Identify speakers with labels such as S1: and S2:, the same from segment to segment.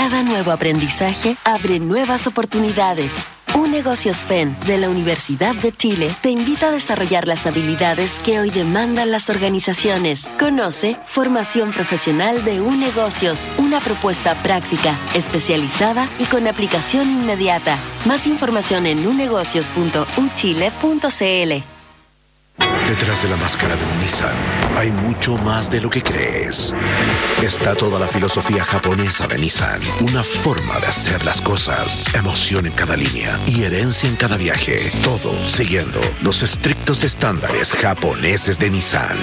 S1: Cada nuevo aprendizaje abre nuevas oportunidades. UNegocios FEN de la Universidad de Chile te invita a desarrollar las habilidades que hoy demandan las organizaciones. Conoce Formación Profesional de UNegocios, una propuesta práctica, especializada y con aplicación inmediata. Más información en unegocios.uchile.cl.
S2: Detrás de la máscara de un Nissan hay mucho más de lo que crees. Está toda la filosofía japonesa de Nissan, una forma de hacer las cosas, emoción en cada línea y herencia en cada viaje. Todo siguiendo los estrictos estándares japoneses de Nissan.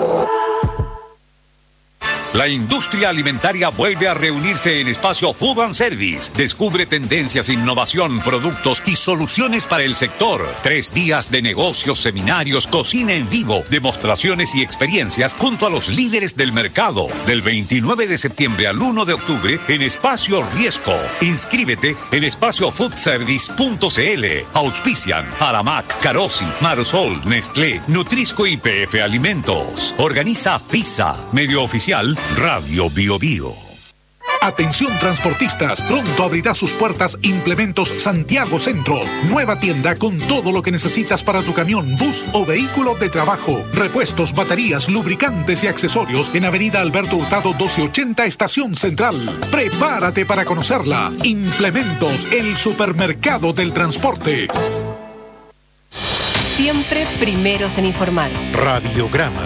S3: La industria alimentaria vuelve a reunirse en Espacio Food and Service. Descubre tendencias, innovación, productos y soluciones para el sector. 3 días de negocios, seminarios, cocina en vivo, demostraciones y experiencias junto a los líderes del mercado. Del 29 de septiembre al 1 de octubre en Espacio Riesco. Inscríbete en espaciofoodservice.cl. Auspician Aramac, Carosi, Marsol, Nestlé, Nutrisco y PF Alimentos. Organiza FISA, medio oficial Radio Bio Bio.
S4: Atención transportistas, pronto abrirá sus puertas Implementos Santiago Centro. Nueva tienda con todo lo que necesitas para tu camión, bus o vehículo de trabajo. Repuestos, baterías, lubricantes y accesorios en Avenida Alberto Hurtado 1280, Estación Central. Prepárate para conocerla. Implementos, el supermercado del transporte.
S5: Siempre primeros en informar.
S4: Radiograma.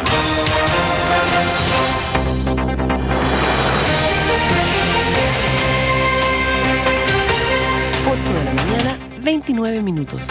S5: 29 minutos.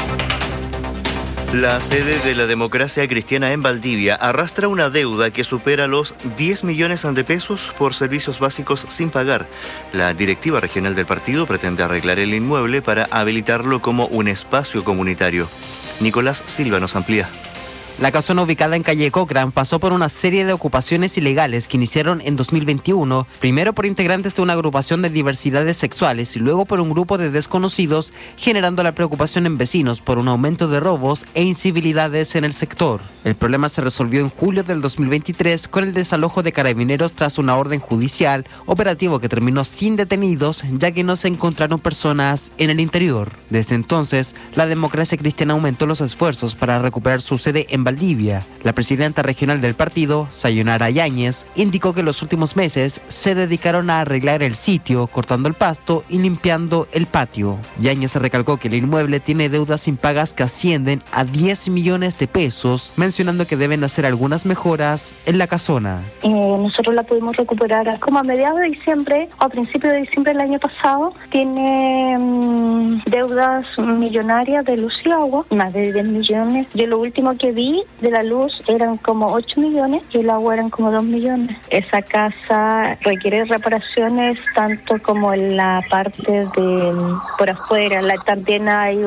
S6: La sede de la Democracia Cristiana en Valdivia arrastra una deuda que supera los 10 millones de pesos por servicios básicos sin pagar. La directiva regional del partido pretende arreglar el inmueble para habilitarlo como un espacio comunitario. Nicolás Silva nos amplía.
S7: La casona ubicada en calle Cochrane pasó por una serie de ocupaciones ilegales que iniciaron en 2021, primero por integrantes de una agrupación de diversidades sexuales y luego por un grupo de desconocidos, generando la preocupación en vecinos por un aumento de robos e incivilidades en el sector. El problema se resolvió en julio del 2023 con el desalojo de carabineros tras una orden judicial, operativo que terminó sin detenidos ya que no se encontraron personas en el interior. Desde entonces, la Democracia Cristiana aumentó los esfuerzos para recuperar su sede en Valdivia. La presidenta regional del partido, Sayonara Yáñez, indicó que en los últimos meses se dedicaron a arreglar el sitio, cortando el pasto y limpiando el patio. Yáñez recalcó que el inmueble tiene deudas impagas que ascienden a 10 millones de pesos, mencionando que deben hacer algunas mejoras en la casona.
S8: Nosotros la pudimos recuperar como a mediados de diciembre o a principios de diciembre del año pasado. Tiene deudas millonarias de luz y agua, más de 10 millones. Yo lo último que vi de la luz eran como 8 millones y el agua eran como 2 millones. Esa casa requiere reparaciones tanto como en la parte de por afuera. También hay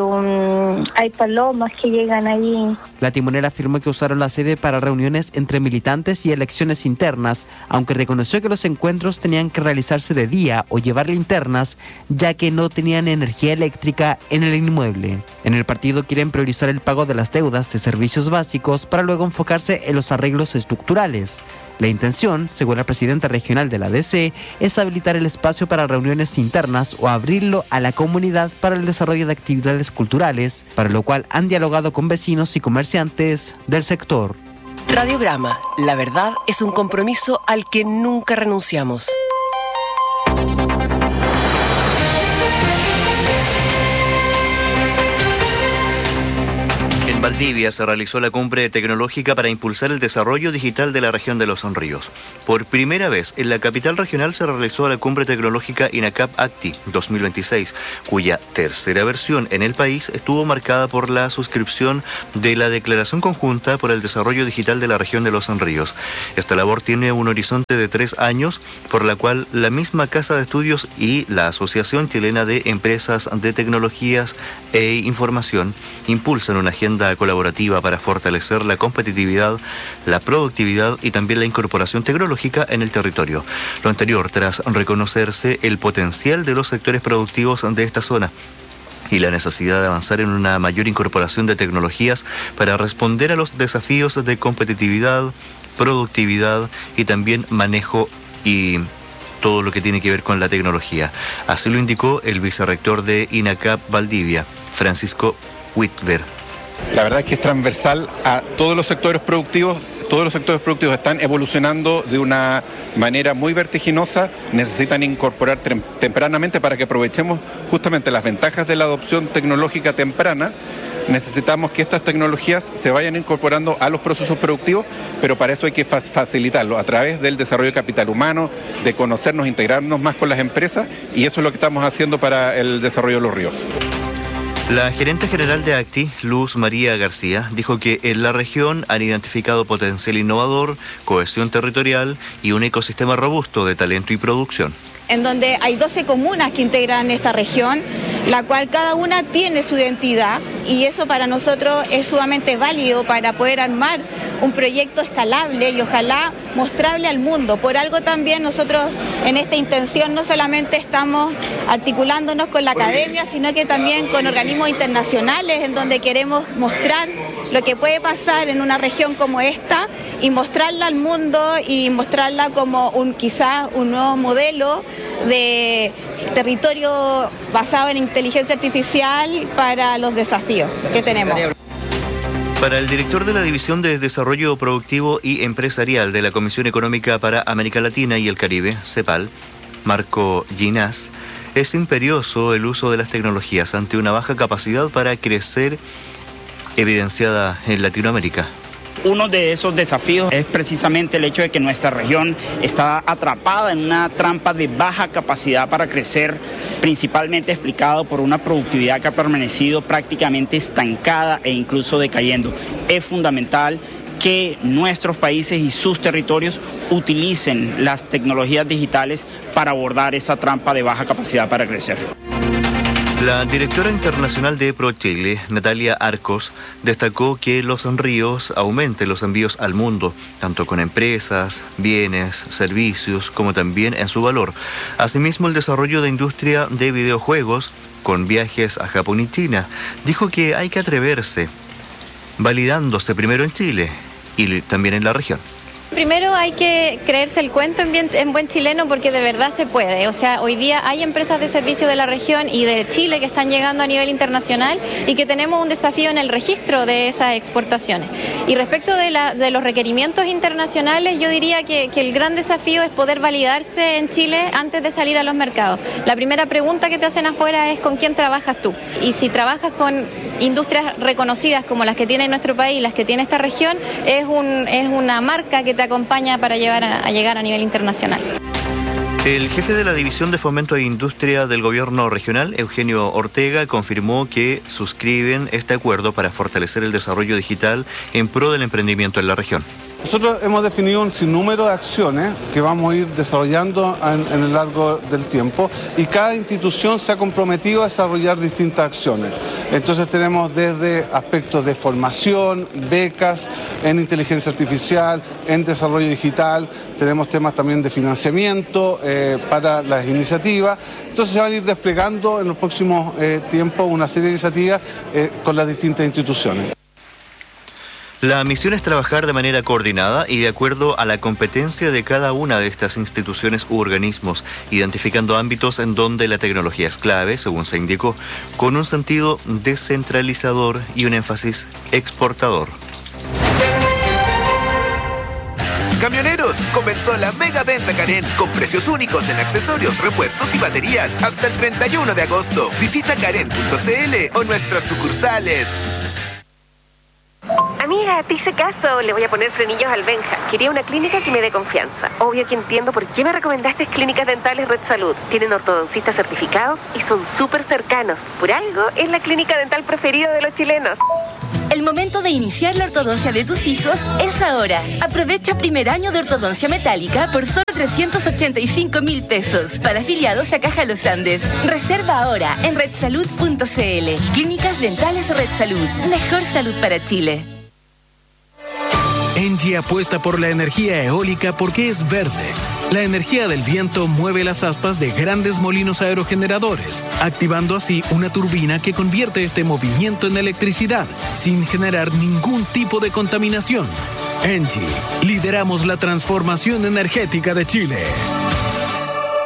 S8: palomas que llegan ahí.
S7: La timonera afirmó que usaron la sede para reuniones entre militantes y elecciones internas, aunque reconoció que los encuentros tenían que realizarse de día o llevar linternas, ya que no tenían energía eléctrica en el inmueble. En el partido quieren priorizar el pago de las deudas de servicios básicos para luego enfocarse en los arreglos estructurales. La intención, según la presidenta regional de la DC, es habilitar el espacio para reuniones internas o abrirlo a la comunidad para el desarrollo de actividades culturales, para lo cual han dialogado con vecinos y comerciantes del sector.
S5: Radiograma. La verdad es un compromiso al que nunca renunciamos.
S6: En Valdivia se realizó la cumbre tecnológica para impulsar el desarrollo digital de la región de los Ríos. Por primera vez en la capital regional se realizó la cumbre tecnológica INACAP-ACTI 2026, cuya tercera versión en el país estuvo marcada por la suscripción de la Declaración Conjunta por el Desarrollo Digital de la región de los Ríos. Esta labor tiene un horizonte de 3 años, por la cual la misma Casa de Estudios y la Asociación Chilena de Empresas de Tecnologías e Información impulsan una agenda colaborativa para fortalecer la competitividad, la productividad y también la incorporación tecnológica en el territorio. Lo anterior tras reconocerse el potencial de los sectores productivos de esta zona y la necesidad de avanzar en una mayor incorporación de tecnologías para responder a los desafíos de competitividad, productividad y también manejo y todo lo que tiene que ver con la tecnología. Así lo indicó el vicerrector de INACAP Valdivia, Francisco Whitber.
S9: La verdad es que es transversal a todos los sectores productivos. Todos los sectores productivos están evolucionando de una manera muy vertiginosa, necesitan incorporar tempranamente para que aprovechemos justamente las ventajas de la adopción tecnológica temprana. Necesitamos que estas tecnologías se vayan incorporando a los procesos productivos, pero para eso hay que facilitarlo a través del desarrollo de capital humano, de conocernos, integrarnos más con las empresas, y eso es lo que estamos haciendo para el desarrollo de los ríos.
S6: La gerente general de ACTI, Luz María García, dijo que en la región han identificado potencial innovador, cohesión territorial y un ecosistema robusto de talento y producción.
S10: En donde hay 12 comunas que integran esta región, la cual cada una tiene su identidad, y eso para nosotros es sumamente válido para poder armar un proyecto escalable y ojalá mostrable al mundo. Por algo también nosotros en esta intención no solamente estamos articulándonos con la academia, sino que también con organismos internacionales en donde queremos mostrar lo que puede pasar en una región como esta y mostrarla al mundo y mostrarla como quizás un nuevo modelo de territorio basado en inteligencia artificial para los desafíos que tenemos.
S6: Para el director de la División de Desarrollo Productivo y Empresarial de la Comisión Económica para América Latina y el Caribe, CEPAL, Marco Ginás, es imperioso el uso de las tecnologías ante una baja capacidad para crecer evidenciada en Latinoamérica.
S11: Uno de esos desafíos es precisamente el hecho de que nuestra región está atrapada en una trampa de baja capacidad para crecer, principalmente explicado por una productividad que ha permanecido prácticamente estancada e incluso decayendo. Es fundamental que nuestros países y sus territorios utilicen las tecnologías digitales para abordar esa trampa de baja capacidad para crecer.
S6: La directora internacional de ProChile, Natalia Arcos, destacó que los ríos aumenten los envíos al mundo, tanto con empresas, bienes, servicios, como también en su valor. Asimismo, el desarrollo de industria de videojuegos, con viajes a Japón y China, dijo que hay que atreverse, validándose primero en Chile y también en la región.
S12: Primero hay que creerse el cuento en buen chileno, porque de verdad se puede. O sea, hoy día hay empresas de servicio de la región y de Chile que están llegando a nivel internacional y que tenemos un desafío en el registro de esas exportaciones. Y respecto de los requerimientos internacionales, yo diría que el gran desafío es poder validarse en Chile antes de salir a los mercados. La primera pregunta que te hacen afuera es ¿con quién trabajas tú? Y si trabajas con industrias reconocidas como las que tiene nuestro país, las que tiene esta región, es una marca que te acompaña para llegar a nivel internacional.
S6: El jefe de la División de Fomento e Industria del Gobierno Regional, Eugenio Ortega, confirmó que suscriben este acuerdo para fortalecer el desarrollo digital en pro del emprendimiento en la región.
S13: Nosotros hemos definido un sinnúmero de acciones que vamos a ir desarrollando en el largo del tiempo, y cada institución se ha comprometido a desarrollar distintas acciones. Entonces tenemos desde aspectos de formación, becas, en inteligencia artificial, en desarrollo digital, tenemos temas también de financiamiento para las iniciativas. Entonces se van a ir desplegando en los próximos tiempos una serie de iniciativas con las distintas instituciones.
S6: La misión es trabajar de manera coordinada y de acuerdo a la competencia de cada una de estas instituciones u organismos, identificando ámbitos en donde la tecnología es clave, según se indicó, con un sentido descentralizador y un énfasis exportador.
S14: Camioneros, comenzó la mega venta Karen con precios únicos en accesorios, repuestos y baterías hasta el 31 de agosto. Visita karen.cl o nuestras sucursales.
S15: Amiga, te hice caso. Le voy a poner frenillos al Benja. Quería una clínica que me dé confianza. Obvio que entiendo por qué me recomendaste Clínicas Dentales Red Salud. Tienen ortodoncistas certificados y son súper cercanos. Por algo, es la clínica dental preferida de los chilenos.
S16: El momento de iniciar la ortodoncia de tus hijos es ahora. Aprovecha primer año de ortodoncia metálica por solo 385.000 pesos para afiliados a Caja Los Andes. Reserva ahora en redsalud.cl. Clínicas Dentales Red Salud. Mejor salud para Chile.
S17: Engie apuesta por la energía eólica porque es verde. La energía del viento mueve las aspas de grandes molinos aerogeneradores, activando así una turbina que convierte este movimiento en electricidad, sin generar ningún tipo de contaminación. Engie, lideramos la transformación energética de Chile.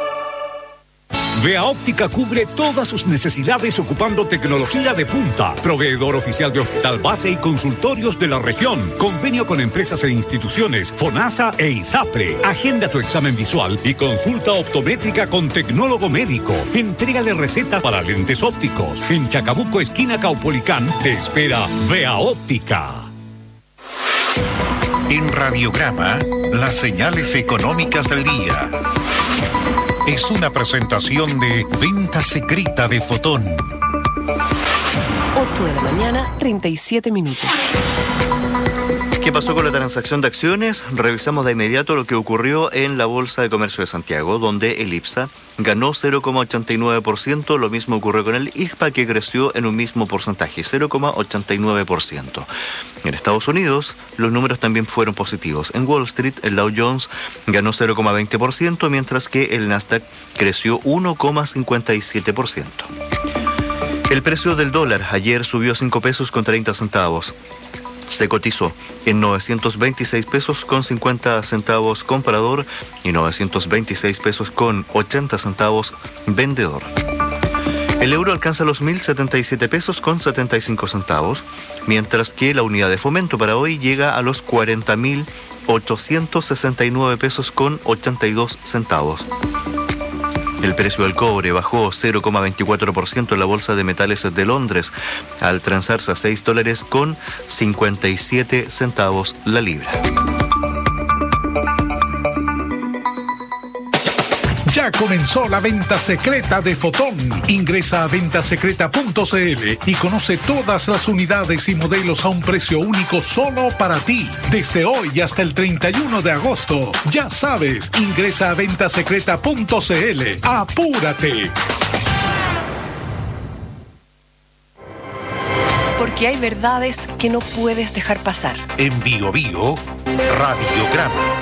S3: Vea Óptica cubre todas sus necesidades ocupando tecnología de punta. Proveedor oficial de hospital base y consultorios de la región. Convenio con empresas e instituciones, FONASA e ISAPRE. Agenda tu examen visual y consulta optométrica con tecnólogo médico. Entrégale recetas para lentes ópticos. En Chacabuco, esquina Caupolicán, te espera Vea Óptica.
S18: En Radiograma, las señales económicas del día. Es una presentación de Venta Secreta de Fotón.
S5: 8 de la mañana, 37 minutos.
S6: ¿Qué pasó con la transacción de acciones? Revisamos de inmediato lo que ocurrió en la Bolsa de Comercio de Santiago, donde el IPSA ganó 0,89%, lo mismo ocurrió con el IGPA, que creció en un mismo porcentaje, 0,89%. En Estados Unidos, los números también fueron positivos. En Wall Street, el Dow Jones ganó 0,20%, mientras que el Nasdaq creció 1,57%. El precio del dólar ayer subió 5 pesos con 30 centavos. Se cotizó en 926 pesos con 50 centavos comprador y 926 pesos con 80 centavos vendedor. El euro alcanza los 1.077 pesos con 75 centavos, mientras que la unidad de fomento para hoy llega a los 40.869 pesos con 82 centavos. El precio del cobre bajó 0,24% en la Bolsa de Metales de Londres, al transarse a $6 con 57 centavos la libra.
S4: Ya comenzó la venta secreta de Fotón. Ingresa a ventasecreta.cl y conoce todas las unidades y modelos a un precio único solo para ti. Desde hoy hasta el 31 de agosto. Ya sabes, ingresa a ventasecreta.cl. ¡Apúrate!
S5: Porque hay verdades que no puedes dejar pasar.
S18: En Bio Bio, Radiograma.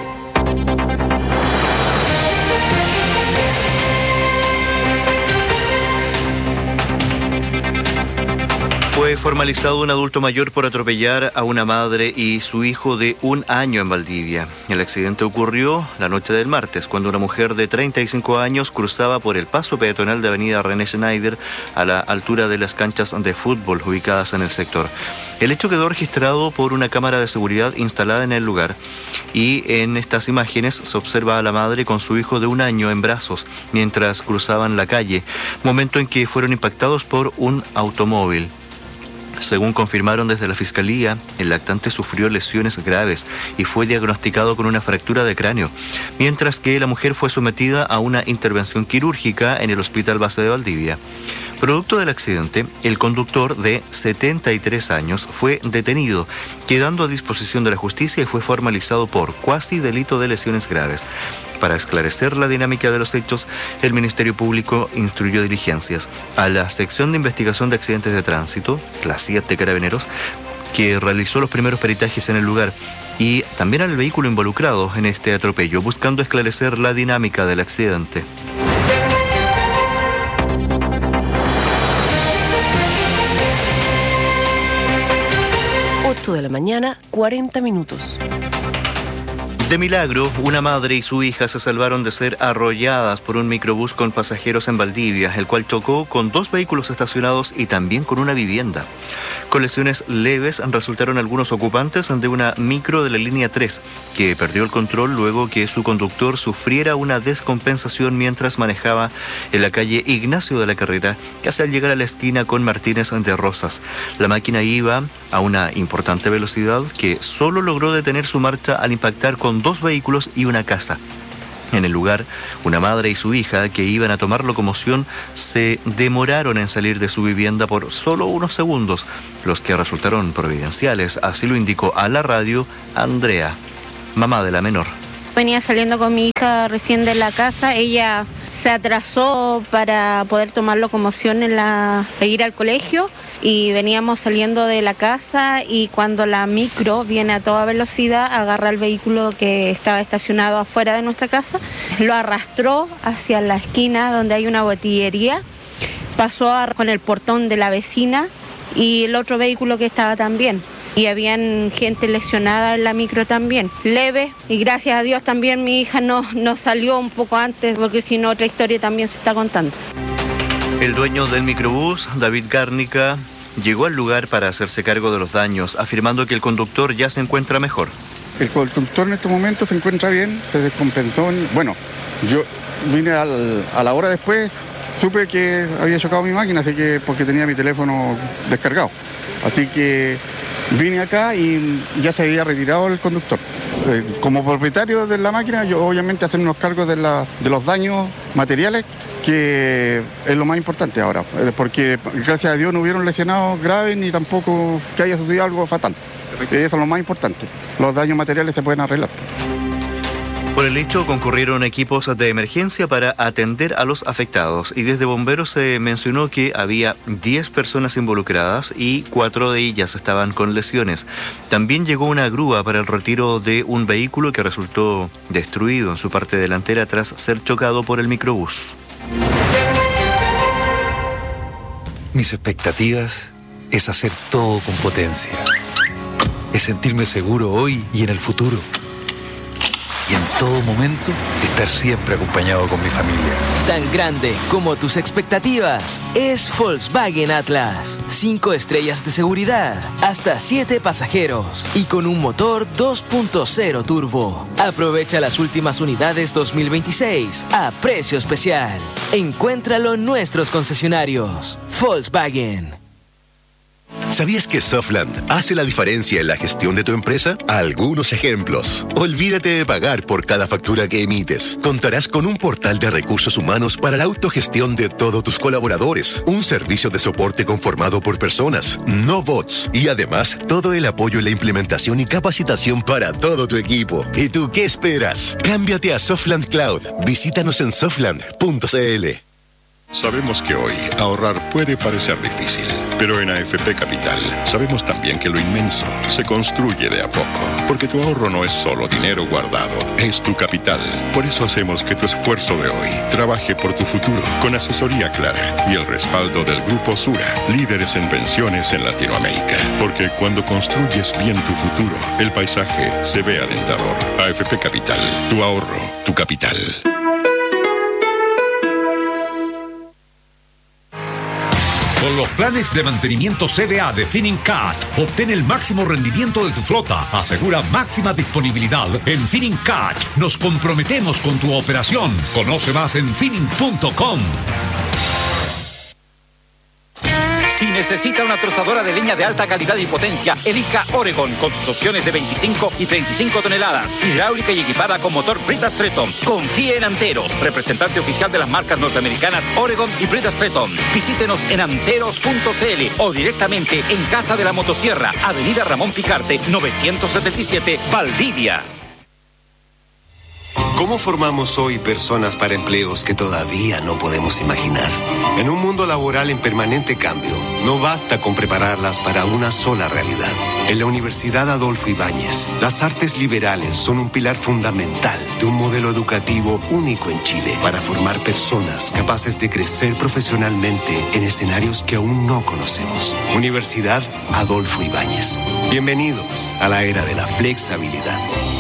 S6: Fue formalizado un adulto mayor por atropellar a una madre y su hijo de 1 año en Valdivia. El accidente ocurrió la noche del martes, cuando una mujer de 35 años cruzaba por el paso peatonal de avenida René Schneider a la altura de las canchas de fútbol ubicadas en el sector. El hecho quedó registrado por una cámara de seguridad instalada en el lugar y en estas imágenes se observa a la madre con su hijo de 1 año en brazos mientras cruzaban la calle, momento en que fueron impactados por un automóvil. Según confirmaron desde la Fiscalía, el lactante sufrió lesiones graves y fue diagnosticado con una fractura de cráneo, mientras que la mujer fue sometida a una intervención quirúrgica en el Hospital Base de Valdivia. Producto del accidente, el conductor de 73 años fue detenido, quedando a disposición de la justicia y fue formalizado por cuasi delito de lesiones graves. Para esclarecer la dinámica de los hechos, el Ministerio Público instruyó diligencias a la Sección de Investigación de Accidentes de Tránsito, la CIAT de Carabineros, que realizó los primeros peritajes en el lugar, y también al vehículo involucrado en este atropello, buscando esclarecer la dinámica del accidente.
S5: De la mañana, 40 minutos.
S6: De milagro, una madre y su hija se salvaron de ser arrolladas por un microbús con pasajeros en Valdivia, el cual chocó con 2 vehículos estacionados y también con una vivienda. Con lesiones leves resultaron algunos ocupantes de una micro de la línea 3, que perdió el control luego que su conductor sufriera una descompensación mientras manejaba en la calle Ignacio de la Carrera, casi al llegar a la esquina con Martínez de Rosas. La máquina iba a una importante velocidad que solo logró detener su marcha al impactar con 2 vehículos y una casa. En el lugar, una madre y su hija que iban a tomar locomoción se demoraron en salir de su vivienda por solo unos segundos, los que resultaron providenciales, así lo indicó a la radio Andrea, mamá de la menor.
S19: Venía saliendo con mi hija recién de la casa, ella se atrasó para poder tomar locomoción para ir al colegio y veníamos saliendo de la casa y cuando la micro viene a toda velocidad agarra el vehículo que estaba estacionado afuera de nuestra casa, lo arrastró hacia la esquina donde hay una botillería, pasó con el portón de la vecina y el otro vehículo que estaba también. y habían gente lesionada en la micro también, leve, y gracias a Dios también mi hija no salió un poco antes, porque si no otra historia también se está contando.
S6: El dueño del microbús, David Gárnica, llegó al lugar para hacerse cargo de los daños, afirmando que el conductor ya se encuentra mejor.
S20: El conductor en este momento se encuentra bien, se descompensó. Bueno, yo vine a la hora después, supe que había chocado mi máquina, así que porque tenía mi teléfono descargado. Así que vine acá y ya se había retirado el conductor. Como propietario de la máquina, yo obviamente hacernos cargo de los daños materiales, que es lo más importante ahora, porque gracias a Dios no hubieron lesionados graves ni tampoco que haya sucedido algo fatal. Eso es lo más importante. Los daños materiales se pueden arreglar.
S6: Por el hecho concurrieron equipos de emergencia para atender a los afectados y desde bomberos se mencionó que había 10 personas involucradas y 4 de ellas estaban con lesiones. También llegó una grúa para el retiro de un vehículo que resultó destruido en su parte delantera tras ser chocado por el microbús.
S21: Mis expectativas es hacer todo con potencia. Es sentirme seguro hoy y en el futuro. Y en todo momento, estar siempre acompañado con mi familia.
S22: Tan grande como tus expectativas es Volkswagen Atlas. 5 estrellas de seguridad, hasta 7 pasajeros y con un motor 2.0 turbo. Aprovecha las últimas unidades 2026 a precio especial. Encuéntralo en nuestros concesionarios. Volkswagen.
S23: ¿Sabías que Softland hace la diferencia en la gestión de tu empresa? Algunos ejemplos. Olvídate de pagar por cada factura que emites. Contarás con un portal de recursos humanos para la autogestión de todos tus colaboradores. Un servicio de soporte conformado por personas, no bots. Y además, todo el apoyo en la implementación y capacitación para todo tu equipo. ¿Y tú qué esperas? Cámbiate a Softland Cloud. Visítanos en softland.cl.
S24: Sabemos que hoy ahorrar puede parecer difícil, pero en AFP Capital sabemos también que lo inmenso se construye de a poco, porque tu ahorro no es solo dinero guardado, es tu capital. Por eso hacemos que tu esfuerzo de hoy trabaje por tu futuro, con asesoría clara y el respaldo del Grupo Sura, líderes en pensiones en Latinoamérica. Porque cuando construyes bien tu futuro, el paisaje se ve alentador. AFP Capital, tu ahorro, tu capital.
S3: Con los planes de mantenimiento CDA de Finincat, obtén el máximo rendimiento de tu flota. Asegura máxima disponibilidad. En Finincat nos comprometemos con tu operación. Conoce más en Finin.com.
S25: Si necesita una trozadora de leña de alta calidad y potencia, elija Oregon con sus opciones de 25 y 35 toneladas, hidráulica y equipada con motor Brita Stretton. Confíe en Anteros, representante oficial de las marcas norteamericanas Oregon y Brita Stretton. Visítenos en anteros.cl o directamente en Casa de la Motosierra, Avenida Ramón Picarte, 977, Valdivia.
S26: ¿Cómo formamos hoy personas para empleos que todavía no podemos imaginar? En un mundo laboral en permanente cambio, no basta con prepararlas para una sola realidad. En la Universidad Adolfo Ibáñez, las artes liberales son un pilar fundamental de un modelo educativo único en Chile para formar personas capaces de crecer profesionalmente en escenarios que aún no conocemos. Universidad Adolfo Ibáñez. Bienvenidos a la era de la flexibilidad.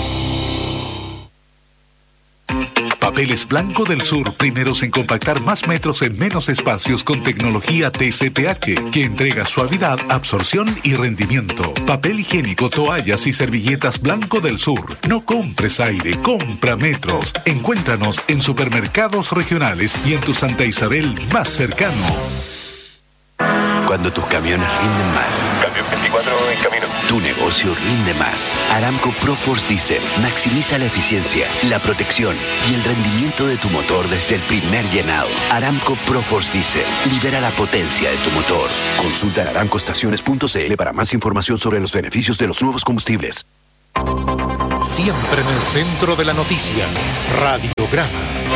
S4: Papeles Blanco del Sur, primeros en compactar más metros en menos espacios con tecnología TCPH, que entrega suavidad, absorción y rendimiento. Papel higiénico, toallas y servilletas Blanco del Sur. No compres aire, compra metros. Encuéntranos en supermercados regionales y en tu Santa Isabel más cercano.
S27: Cuando tus camiones rinden más.
S24: Cambio 24 en camino.
S27: Tu negocio rinde más. Aramco ProForce Diesel maximiza la eficiencia, la protección y el rendimiento de tu motor desde el primer llenado. Aramco ProForce Diesel libera la potencia de tu motor. Consulta en aramcoestaciones.cl para más información sobre los beneficios de los nuevos combustibles.
S18: Siempre en el centro de la noticia. Radiograma.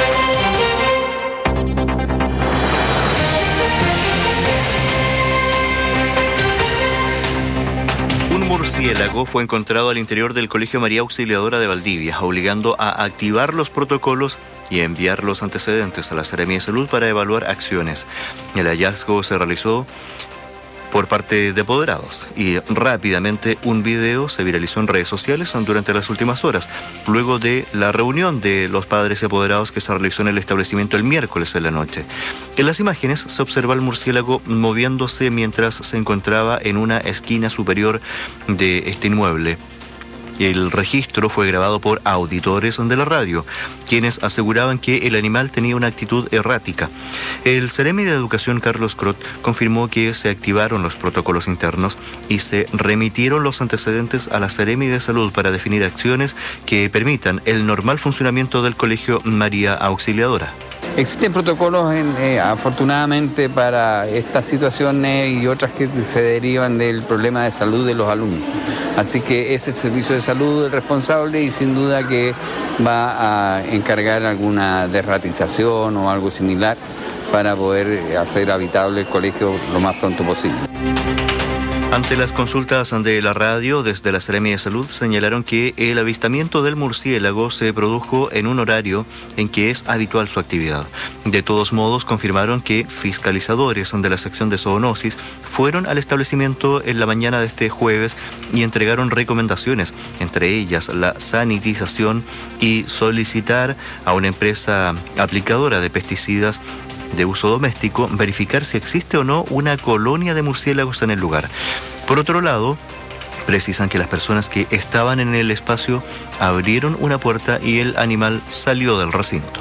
S6: Un murciélago fue encontrado al interior del Colegio María Auxiliadora de Valdivia, obligando a activar los protocolos y enviar los antecedentes a la Seremía de Salud para evaluar acciones. El hallazgo se realizó por parte de apoderados. Y rápidamente un video se viralizó en redes sociales durante las últimas horas, luego de la reunión de los padres y apoderados que se realizó en el establecimiento el miércoles en la noche. En las imágenes se observa el murciélago moviéndose mientras se encontraba en una esquina superior de este inmueble. El registro fue grabado por auditores de la radio, quienes aseguraban que el animal tenía una actitud errática. El Seremi de Educación, Carlos Crot, confirmó que se activaron los protocolos internos y se remitieron los antecedentes a la Seremi de Salud para definir acciones que permitan el normal funcionamiento del Colegio María Auxiliadora.
S1: Existen protocolos afortunadamente para estas situaciones y otras que se derivan del problema de salud de los alumnos. Así que es el servicio de salud el responsable y sin duda que va a encargar alguna derratización o algo similar para poder hacer habitable el colegio lo más pronto posible.
S6: Ante las consultas de la radio, desde la Seremi de Salud señalaron que el avistamiento del murciélago se produjo en un horario en que es habitual su actividad. De todos modos, confirmaron que fiscalizadores de la sección de zoonosis fueron al establecimiento en la mañana de este jueves y entregaron recomendaciones, entre ellas la sanitización y solicitar a una empresa aplicadora de pesticidas de uso doméstico verificar si existe o no una colonia de murciélagos en el lugar. Por otro lado, precisan que las personas que estaban en el espacio abrieron una puerta y el animal salió del recinto.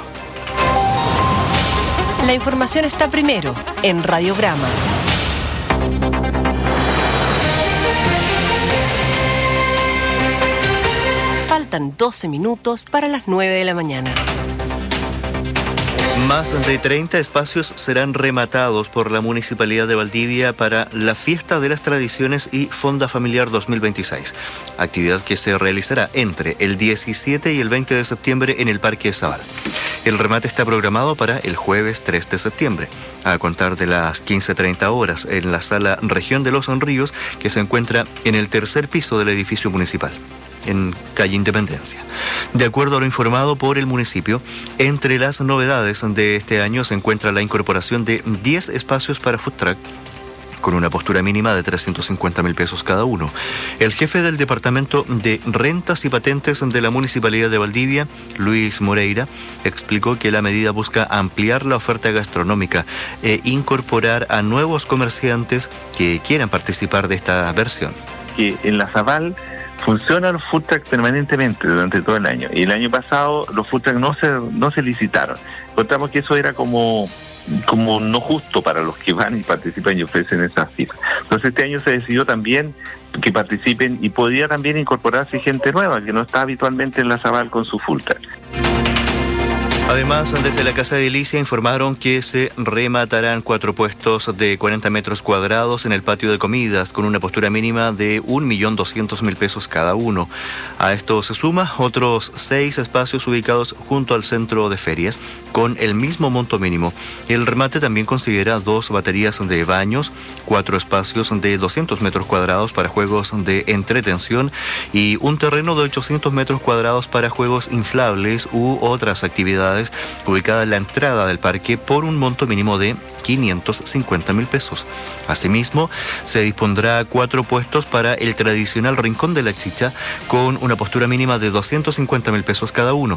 S5: La información está primero en Radiograma. Faltan 12 minutos para las 9 de la mañana.
S6: Más de 30 espacios serán rematados por la Municipalidad de Valdivia para la Fiesta de las Tradiciones y Fonda Familiar 2026, actividad que se realizará entre el 17 y el 20 de septiembre en el Parque Zabal. El remate está programado para el jueves 3 de septiembre, a contar de las 15:30 horas en la Sala Región de los Ríos, que se encuentra en el tercer piso del edificio municipal, en calle Independencia. De acuerdo a lo informado por el municipio, entre las novedades de este año se encuentra la incorporación de 10 espacios para food truck, con una postura mínima de 350.000 pesos cada uno. El jefe del Departamento de Rentas y Patentes de la Municipalidad de Valdivia, Luis Moreira, explicó que la medida busca ampliar la oferta gastronómica e incorporar a nuevos comerciantes que quieran participar de esta versión.
S2: Que en la Zabal funcionan los food trucks permanentemente durante todo el año. Y el año pasado los food trucks no se licitaron. Encontramos que eso era como no justo para los que van y participan y ofrecen esas cifras. Entonces este año se decidió también que participen y podría también incorporarse gente nueva que no está habitualmente en la Zabal con su food truck.
S6: Además, desde la Casa de Delicia informaron que se rematarán 4 puestos de 40 metros cuadrados en el patio de comidas con una postura mínima de 1.200.000 pesos cada uno. A esto se suma otros 6 espacios ubicados junto al centro de ferias con el mismo monto mínimo. El remate también considera 2 baterías de baños, 4 espacios de 200 metros cuadrados para juegos de entretención y un terreno de 800 metros cuadrados para juegos inflables u otras actividades ubicada en la entrada del parque por un monto mínimo de 550.000 pesos. Asimismo, se dispondrá 4 puestos para el tradicional Rincón de la Chicha con una postura mínima de 250.000 pesos cada uno.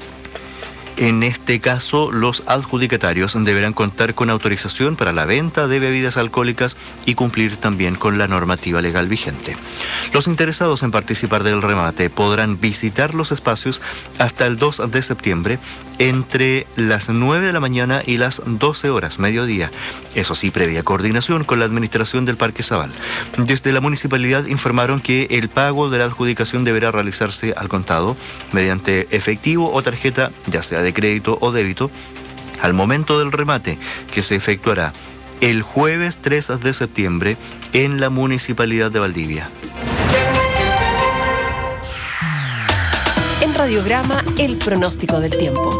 S6: En este caso, los adjudicatarios deberán contar con autorización para la venta de bebidas alcohólicas y cumplir también con la normativa legal vigente. Los interesados en participar del remate podrán visitar los espacios hasta el 2 de septiembre entre las 9 de la mañana y las 12 horas, mediodía. Eso sí, previa coordinación con la administración del Parque Zabal. Desde la municipalidad informaron que el pago de la adjudicación deberá realizarse al contado mediante efectivo o tarjeta, ya sea de crédito o débito, al momento del remate, que se efectuará el jueves 3 de septiembre en la Municipalidad de Valdivia.
S5: En Radiograma, el pronóstico del tiempo.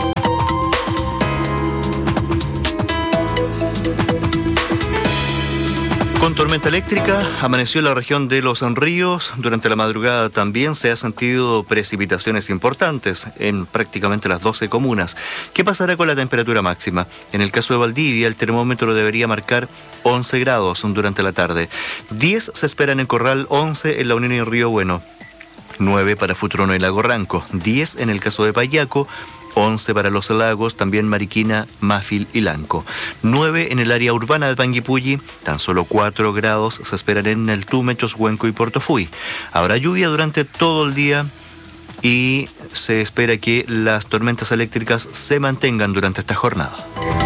S6: Con tormenta eléctrica, amaneció en la región de Los Ríos. Durante la madrugada también se han sentido precipitaciones importantes en prácticamente las 12 comunas. ¿Qué pasará con la temperatura máxima? En el caso de Valdivia, el termómetro debería marcar 11 grados durante la tarde. 10 se esperan en Corral, 11 en La Unión y Río Bueno, 9 para Futrono y Lago Ranco, 10 en el caso de Payaco, 11 para Los Lagos, también Mariquina, Mafil y Lanco. 9 en el área urbana de Panguipulli, tan solo 4 grados se esperan en el Tume, Choshuenco y Portofuy. Habrá lluvia durante todo el día y se espera que las tormentas eléctricas se mantengan durante esta jornada.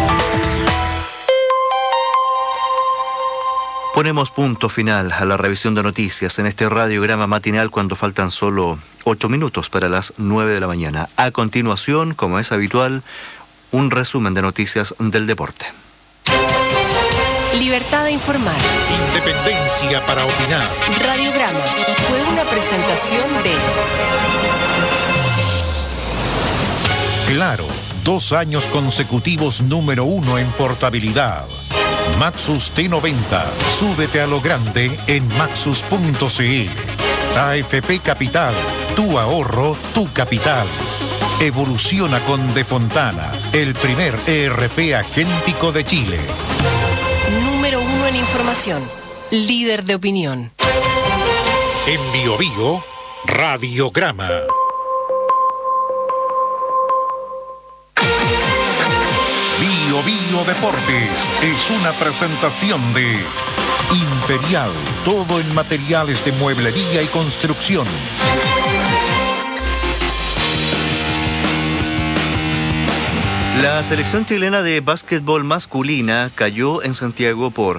S6: Ponemos punto final a la revisión de noticias en este radiograma matinal cuando faltan solo 8 minutos para las 9 de la mañana. A continuación, como es habitual, un resumen de noticias del deporte.
S5: Libertad de informar.
S18: Independencia para opinar.
S5: Radiograma fue una presentación de...
S18: Claro, 2 años consecutivos número 1 en portabilidad. Maxus T90. Súbete a lo grande en maxus.cl. AFP Capital. Tu ahorro, tu capital. Evoluciona con De Fontana, el primer ERP agéntico de Chile.
S5: Número 1 en información. Líder de opinión.
S18: En Bio Bio, Radiograma. Bio Bio Deportes es una presentación de Imperial, todo en materiales de mueblería y construcción.
S6: La selección chilena de básquetbol masculina cayó en Santiago por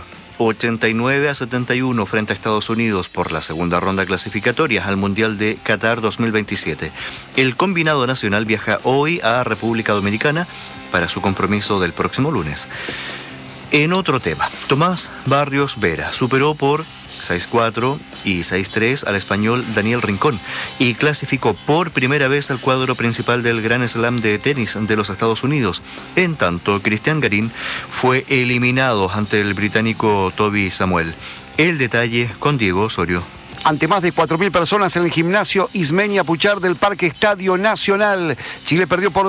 S6: 89-71 frente a Estados Unidos por la segunda ronda clasificatoria al Mundial de Qatar 2027. El combinado nacional viaja hoy a República Dominicana para su compromiso del próximo lunes. En otro tema, Tomás Barrios Vera superó por 6-4 y 6-3 al español Daniel Rincón y clasificó por primera vez al cuadro principal del Grand Slam de tenis de los Estados Unidos. En tanto, Cristian Garín fue eliminado ante el británico Toby Samuel. El detalle con Diego Osorio.
S7: Ante más de 4.000 personas en el gimnasio Ismenia Puchar del Parque Estadio Nacional, Chile perdió por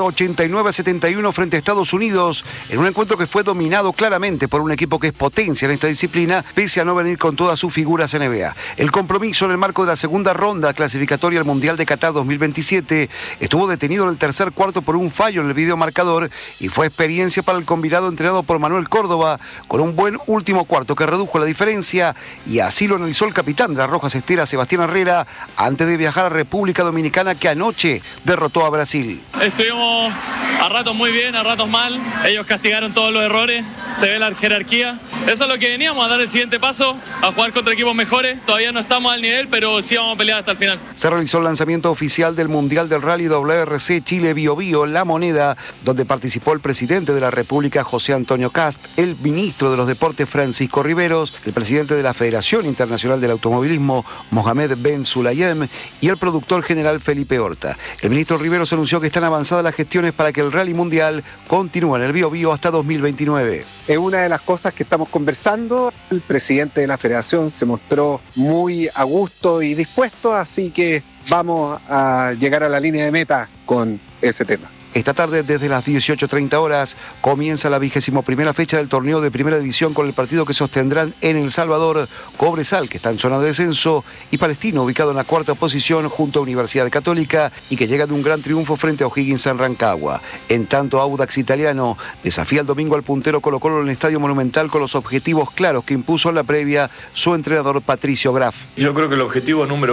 S7: 89-71 frente a Estados Unidos en un encuentro que fue dominado claramente por un equipo que es potencia en esta disciplina, pese a no venir con todas sus figuras NBA. El compromiso en el marco de la segunda ronda clasificatoria al Mundial de Qatar 2027 estuvo detenido en el tercer cuarto por un fallo en el videomarcador y fue experiencia para el combinado entrenado por Manuel Córdoba, con un buen último cuarto que redujo la diferencia, y así lo analizó el capitán de las Rojas Sebastián Herrera, antes de viajar a República Dominicana, que anoche derrotó a Brasil.
S8: Estuvimos a ratos muy bien, a ratos mal. Ellos castigaron todos los errores, se ve la jerarquía. Eso es lo que veníamos, a dar el siguiente paso, a jugar contra equipos mejores. Todavía no estamos al nivel, pero sí vamos a pelear hasta el final.
S7: Se realizó el lanzamiento oficial del Mundial del Rally WRC Chile Bio Bio, La Moneda, donde participó el presidente de la República, José Antonio Cast, el ministro de los Deportes, Francisco Riveros, el presidente de la Federación Internacional del Automovilismo, Mohamed Ben Sulayem, y el productor general Felipe Horta. El ministro Riveros anunció que están avanzadas las gestiones para que el Rally Mundial continúe en el Bio Bio hasta 2029.
S9: Es una de las cosas que estamos conversando. El presidente de la Federación se mostró muy a gusto y dispuesto, así que vamos a llegar a la línea de meta con ese tema.
S7: Esta tarde, desde las 18:30 horas, comienza la 21ª fecha del torneo de Primera División con el partido que sostendrán en El Salvador Cobresal, que está en zona de descenso, y Palestino, ubicado en la 4ª posición junto a Universidad Católica y que llega de un gran triunfo frente a O'Higgins en Rancagua. En tanto, Audax Italiano desafía el domingo al puntero Colo-Colo en el Estadio Monumental con los objetivos claros que impuso en la previa su entrenador Patricio Graf.
S10: Yo creo que el objetivo número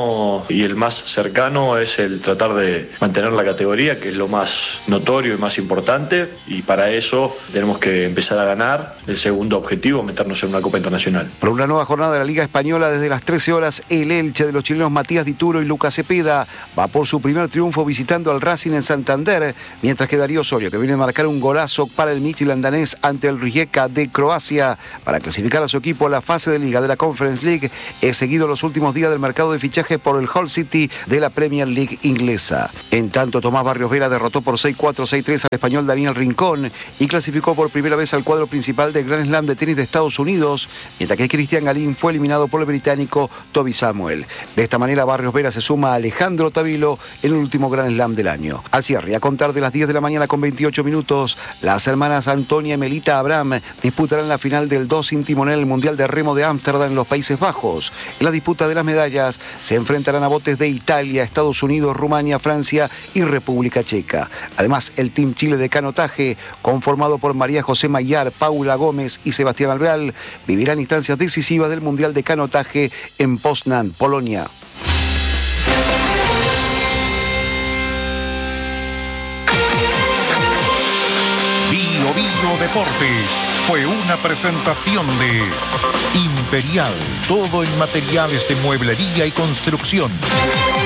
S10: 1 y el más cercano es el tratar de mantener la categoría, que es lo más notorio y más importante, y para eso tenemos que empezar a ganar. El segundo objetivo, meternos en una Copa Internacional.
S7: Por una nueva jornada de la Liga Española, desde las 13 horas, el Elche de los chilenos Matías Dituro y Lucas Cepeda va por su primer triunfo visitando al Racing en Santander, mientras que Darío Osorio, que viene a marcar un golazo para el Midtjylland danés ante el Rijeka de Croacia para clasificar a su equipo a la fase de Liga de la Conference League, es seguido los últimos días del mercado de fichaje por el Hull City de la Premier League inglesa. En tanto, Tomás Barrios Vera derrotó derrotó por 6-4, 6-3 al español Daniel Rincón y clasificó por primera vez al cuadro principal del Grand Slam de tenis de Estados Unidos, mientras que Cristian Galín fue eliminado por el británico Toby Samuel. De esta manera, Barrios Vera se suma a Alejandro Tavilo en el último Grand Slam del año. Al cierre, y a contar de las 10 de la mañana con 28 minutos, las hermanas Antonia y Melita Abraham disputarán la final del 2 sin timonel el Mundial de Remo de Ámsterdam en los Países Bajos. En la disputa de las medallas se enfrentarán a botes de Italia, Estados Unidos, Rumania, Francia y República Checa. Además, el Team Chile de canotaje, conformado por María José Mayar, Paula Gómez y Sebastián Alvear, vivirán instancias decisivas del Mundial de Canotaje en Poznan, Polonia.
S18: Bio Deportes fue una presentación de Imperial, todo en materiales de mueblería y construcción.